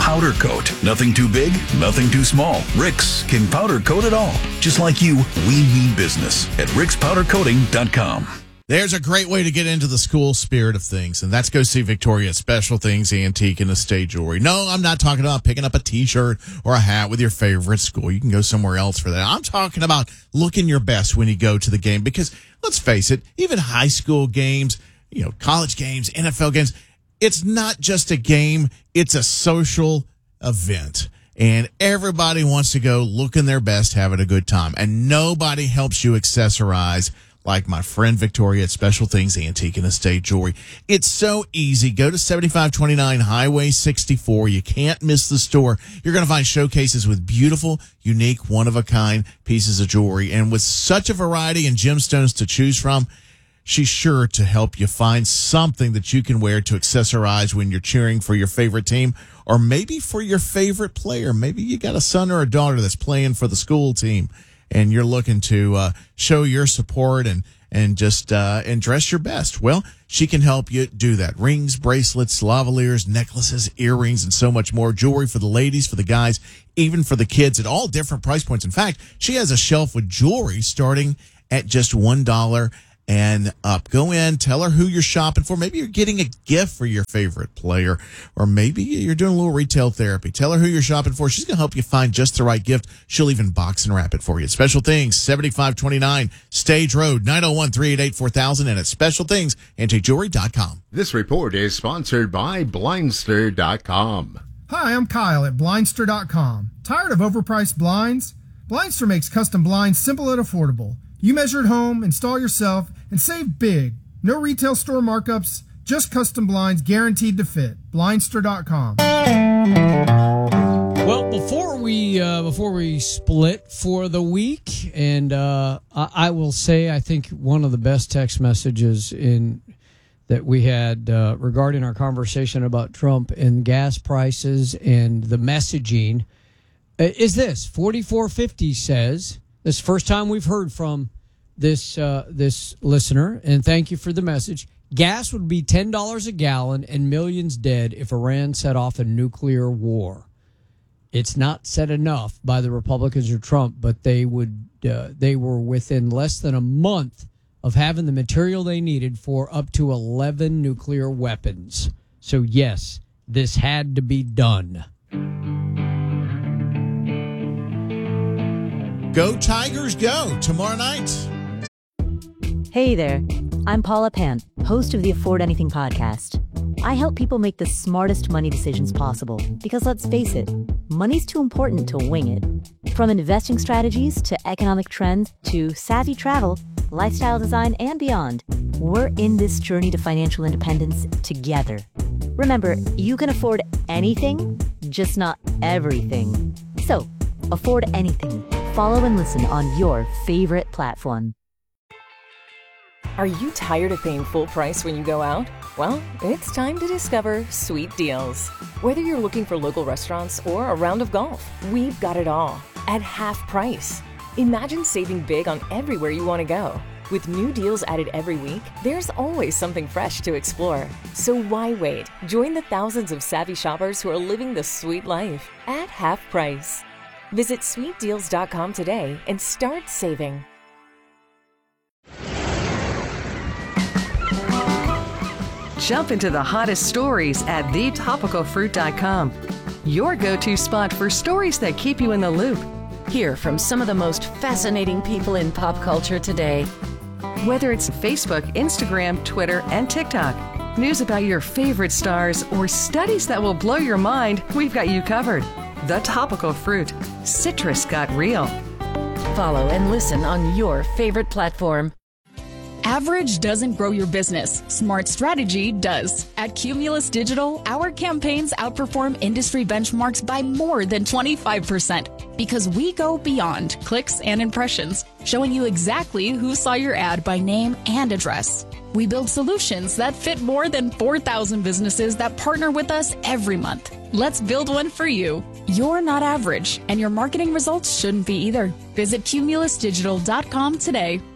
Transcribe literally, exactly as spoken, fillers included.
Powder Coat. Nothing too big, nothing too small. Rick's can powder coat it all. Just like you, we mean business at ricks powder coating dot com. There's a great way to get into the school spirit of things, and that's go see Victoria at Special Things Antique and Estate Jewelry. No, I'm not talking about picking up a T-shirt or a hat with your favorite school. You can go somewhere else for that. I'm talking about looking your best when you go to the game, because let's face it, even high school games, you know, college games, N F L games, it's not just a game, it's a social event. And everybody wants to go looking their best, having a good time. And nobody helps you accessorize like my friend Victoria at Special Things Antique and Estate Jewelry. It's so easy. Go to seventy-five twenty-nine Highway sixty-four. You can't miss the store. You're going to find showcases with beautiful, unique, one-of-a-kind pieces of jewelry. And with such a variety and gemstones to choose from, she's sure to help you find something that you can wear to accessorize when you're cheering for your favorite team, or maybe for your favorite player. Maybe you got a son or a daughter that's playing for the school team, and you're looking to uh, show your support and and just uh, and dress your best. Well, she can help you do that. Rings, bracelets, lavaliers, necklaces, earrings, and so much more. Jewelry for the ladies, for the guys, even for the kids at all different price points. In fact, she has a shelf with jewelry starting at just one dollar and up. Go in, tell her who you're shopping for. Maybe you're getting a gift for your favorite player, or maybe you're doing a little retail therapy. Tell her who you're shopping for. She's going to help you find just the right gift. She'll even box and wrap it for you. Special Things, seventy-five twenty-nine Stage Road, nine oh one, three eight eight, four thousand, and at special things antique jewelry dot com. This report is sponsored by blindster dot com. Hi, I'm Kyle at blindster dot com. Tired of overpriced blinds? Blindster makes custom blinds simple and affordable. You measure at home, install yourself, and save big. No retail store markups, just custom blinds guaranteed to fit. blindster dot com. Well, before we uh, before we split for the week, and uh, I, I will say I think one of the best text messages in that we had uh, regarding our conversation about Trump and gas prices and the messaging uh, is this. forty-four fifty says, this is the first time we've heard from this uh, this listener, and thank you for the message. Gas would be ten dollars a gallon and millions dead if Iran set off a nuclear war. It's not said enough by the Republicans or Trump, but they would uh, they were within less than a month of having the material they needed for up to eleven nuclear weapons. So yes, this had to be done. Go Tigers, go tomorrow night. Hey there, I'm Paula Pant, host of the Afford Anything podcast. I help people make the smartest money decisions possible because, let's face it, money's too important to wing it. From investing strategies to economic trends to savvy travel, lifestyle design, and beyond, we're in this journey to financial independence together. Remember, you can afford anything, just not everything. So, afford anything. Follow and listen on your favorite platform. Are you tired of paying full price when you go out? Well, it's time to discover Sweet Deals. Whether you're looking for local restaurants or a round of golf, we've got it all at half price. Imagine saving big on everywhere you want to go. With new deals added every week, there's always something fresh to explore. So why wait? Join the thousands of savvy shoppers who are living the sweet life at half price. Visit sweet deals dot com today and start saving. Jump into the hottest stories at the topical fruit dot com. Your go-to spot for stories that keep you in the loop. Hear from some of the most fascinating people in pop culture today. Whether it's Facebook, Instagram, Twitter, and TikTok, news about your favorite stars, or studies that will blow your mind, we've got you covered. The Topical Fruit. Citrus got real. Follow and listen on your favorite platform. Average doesn't grow your business. Smart strategy does. At Cumulus Digital, our campaigns outperform industry benchmarks by more than twenty-five percent because we go beyond clicks and impressions, showing you exactly who saw your ad by name and address. We build solutions that fit more than four thousand businesses that partner with us every month. Let's build one for you. You're not average, and your marketing results shouldn't be either. Visit cumulus digital dot com today.